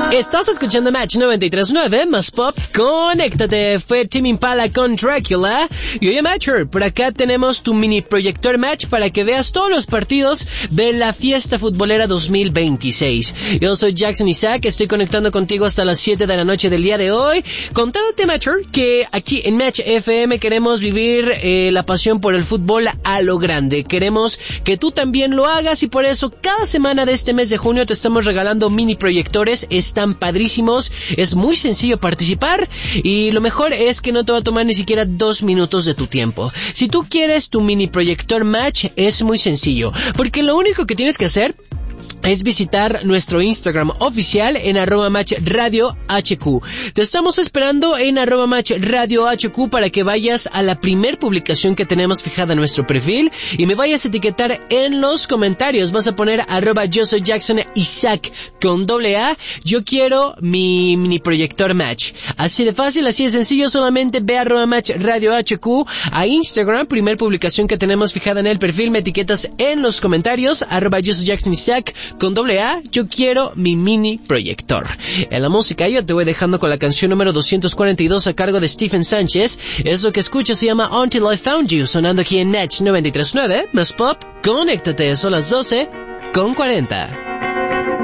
Estás escuchando Match 93.9, más pop, conéctate. Fue Tame Impala con Dracula. Y oye, Matcher, por acá tenemos tu mini proyector Match para que veas todos los partidos de la fiesta futbolera 2026. Yo soy Jackson Isaac, estoy conectando contigo hasta las 7 de la noche del día de hoy, contándote, Matcher, que aquí en Match FM queremos vivir la pasión por el fútbol a lo grande. Queremos que tú también lo hagas y por eso cada semana de este mes de junio te estamos regalando mini proyectores. Están padrísimos, es muy sencillo participar y lo mejor es que no te va a tomar ni siquiera 2 minutos de tu tiempo. Si tú quieres tu mini proyector Match, es muy sencillo, porque lo único que tienes que hacer es visitar nuestro Instagram oficial en @matchradiohq. Te estamos esperando en @matchradiohq para que vayas a la primer publicación que tenemos fijada en nuestro perfil y me vayas a etiquetar en los comentarios. Vas a poner @yo soy Jackson Isaac con AA. Yo quiero mi mini proyector Match. Así de fácil, así de sencillo. Solamente ve a @matchradiohq a Instagram, primer publicación que tenemos fijada en el perfil. Me etiquetas en los comentarios @yo soy Jackson Isaac con AA, yo quiero mi mini proyector. En la música yo te voy dejando con la canción número 242 a cargo de Stephen Sánchez. Es lo que escuchas, se llama Until I Found You, sonando aquí en Match 93.9, más pop, conéctate, son las 12:40.